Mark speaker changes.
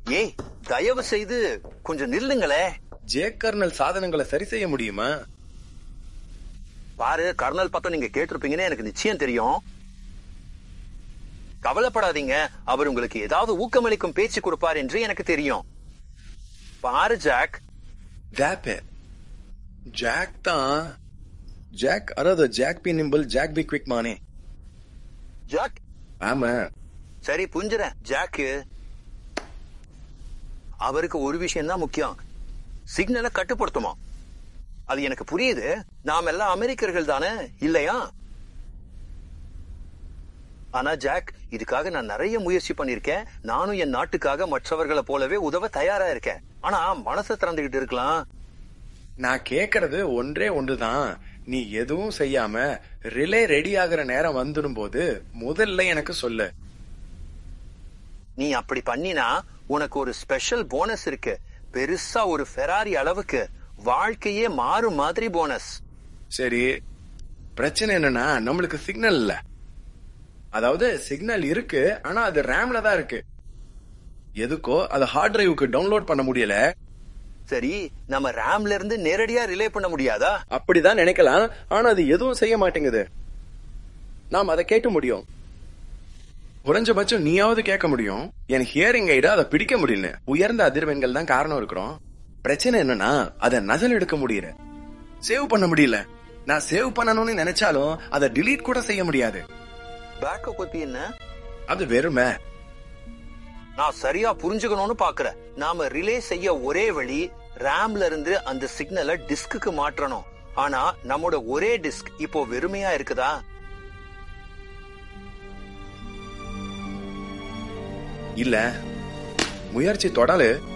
Speaker 1: ஏய், தயவு செய்து கொஞ்சம் நில்லுங்களே.
Speaker 2: ஜேக் கர்னல் சாதனங்களை சரி செய்ய முடியுமா?
Speaker 1: பாரு, கர்னல் பத்தம் நீங்க கேட்டிருப்பீங்கன்னு எனக்கு நிச்சயம் தெரியும். கவலைப்படாதீங்க, அவர் உங்களுக்கு ஏதாவது ஊக்கமளிக்கும் பேச்சு கொடுப்பார் என்று எனக்கு தெரியும். பாரு ஜாக்.
Speaker 2: ஜாக் தான். ஜாக் அதாவது jack B nimble, jack be quick மானே.
Speaker 1: ஜாக்?
Speaker 2: ஆமா.
Speaker 1: சரி, புரிஞ்சுறேன். ஜாக்கு அவருக்கு ஒரு விஷயம் தான் முக்கியம், சிக்னலை கட்டுப்படுத்துமா. அது எனக்கு புரியுது. நாம் எல்லாம் அமெரிக்கர்கள் தானே, இல்லையா? ஆனா ஜாக், இதுக்காக நான் நிறைய முயற்சி பண்ணிருக்கேன். நானும் என் நாட்டுக்காக மற்றவர்களை போலவே உதவ தயாரா இருக்கேன். ஆனா மனசை திறந்துகிட்டு இருக்கலாம்.
Speaker 2: நான் கேக்குறது ஒன்றே ஒன்றுதான். நீ எதுவும் செய்யாம ரிலே ரெடி ஆகுற நேரம் வந்துடும் போது முதல்ல எனக்கு சொல்லு.
Speaker 1: நீ அப்படி பண்ணினா உனக்கு ஒரு ஸ்பெஷல் போனஸ் இருக்கு. பெருசா ஒரு ஃபெராரி அளவுக்கு வாழ்க்கையே மாறும் மாதிரி போனஸ்.
Speaker 2: சரி, பிரச்சனை என்னன்னா நம்மளுக்கு சிக்னல் இல்ல. அதாவது சிக்னல் இருக்கு, ஆனா அது ரேம்ல தான் இருக்கு. எதுக்கோ அது ஹார்ட் டிரைவுக்கு டவுன்லோட் பண்ண முடியல.
Speaker 1: சரி, நம்ம ரேம்ல இருந்து நேரடியா ரிலே பண்ண முடியாதா?
Speaker 2: அப்படிதான் நினைக்கலாம், ஆனா அது எதுவும் செய்ய மாட்டேங்குது. நாம் அதை கேட்க முடியும். குறைஞ்சபட்சம் நீயாவது கேட்க முடியும். என் ஹியரிங் எய்ட அதை பிடிக்க முடியல. உயர்ந்த அதிர்வெண்கள் தான் காரணம் இருக்கிறோம். பிரச்சனை என்னன்னா அதை நகல் எடுக்க முடியல, சேவ் பண்ண முடியல. நான் சேவ் பண்ணணும்னு நினைச்சாலும் அதை டிலீட் கூட செய்ய முடியாது.
Speaker 1: பேக்கப் பத்தி என்ன?
Speaker 2: அது வெறுமை.
Speaker 1: நான் சரியா புரிஞ்சுக்கணும்னு பாக்குறேன். நாம ரிலே செய்ய ஒரே வழி ரேம்ல இருந்து அந்த சிக்னலை டிஸ்க்கு மாற்றணும். ஆனா நம்மோட ஒரே டிஸ்க் இப்போ வெறுமையா இருக்குதா?
Speaker 2: இல்ல, முயற்சி தொடரு.